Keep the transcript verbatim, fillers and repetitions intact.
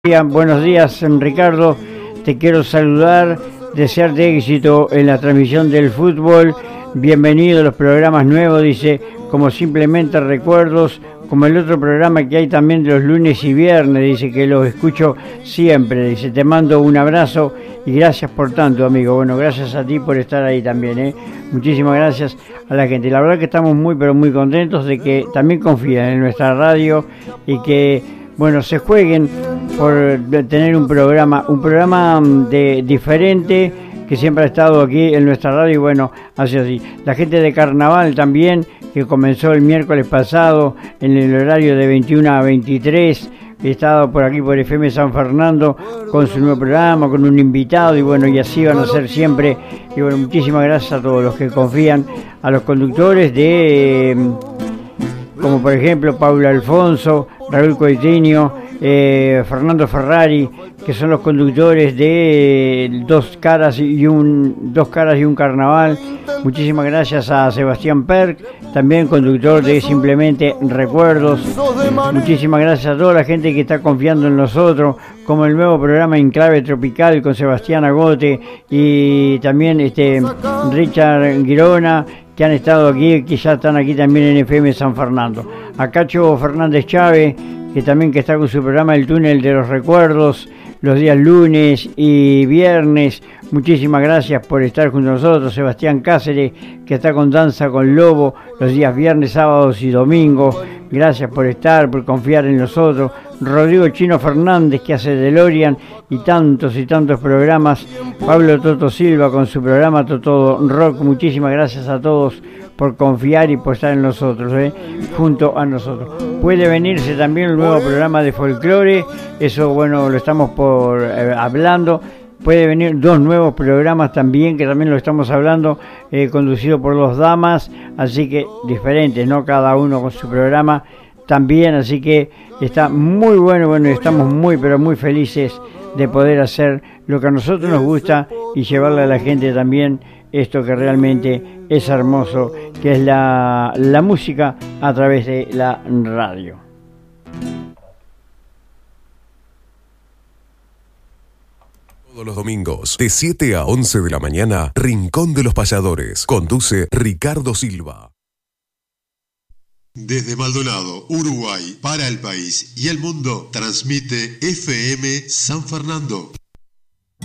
Buenos días, Ricardo. Te quiero saludar, desearte éxito en la transmisión del fútbol. Bienvenido a los programas nuevos, dice, como Simplemente Recuerdos, como el otro programa que hay también de los lunes y viernes, dice que los escucho siempre. Dice, te mando un abrazo y gracias por tanto, amigo. Bueno, gracias a ti por estar ahí también, ¿eh? Muchísimas gracias a la gente. La verdad que estamos muy, pero muy contentos de que también confían en nuestra radio y que, bueno, se jueguen por tener un programa, un programa de diferente que siempre ha estado aquí en nuestra radio y bueno, así así. La gente de Carnaval también, que comenzó el miércoles pasado en el horario de veintiuno a veintitrés, he estado por aquí por F M San Fernando con su nuevo programa, con un invitado y bueno, y así van a ser siempre. Y bueno, muchísimas gracias a todos los que confían, a los conductores de, como por ejemplo Pablo Alfonso, Raúl Coitinho, Eh, Fernando Ferrari, que son los conductores de Dos Caras y un Dos Caras y un Carnaval. Muchísimas gracias a Sebastián Perk, también conductor de Simplemente Recuerdos. Muchísimas gracias a toda la gente que está confiando en nosotros, como el nuevo programa En Clave Tropical con Sebastián Agote y también este Richard Girona, que han estado aquí, que ya están aquí también en F M San Fernando. A Cacho Fernández Chávez, que también que está con su programa El Túnel de los Recuerdos, los días lunes y viernes. Muchísimas gracias por estar junto a nosotros. Sebastián Cáceres, que está con Danza con Lobo, los días viernes, sábados y domingos. Gracias por estar, por confiar en nosotros. Rodrigo Chino Fernández, que hace DeLorean y tantos y tantos programas. Pablo Toto Silva con su programa Toto Rock. Muchísimas gracias a todos por confiar y por estar en nosotros, ¿eh? junto a nosotros. Puede venirse también un nuevo programa de folclore, eso bueno, lo estamos por eh, hablando. Puede venir dos nuevos programas también, que también lo estamos hablando, eh, conducido por dos damas, así que diferentes, ¿no? Cada uno con su programa también, así que está muy bueno, bueno, y estamos muy, pero muy felices de poder hacer lo que a nosotros nos gusta y llevarle a la gente también esto que realmente es hermoso, que es la, la música a través de la radio. Todos los domingos, de siete a once de la mañana, Rincón de los Payadores. Conduce Ricardo Silva. Desde Maldonado, Uruguay, para el país y el mundo, transmite F M San Fernando.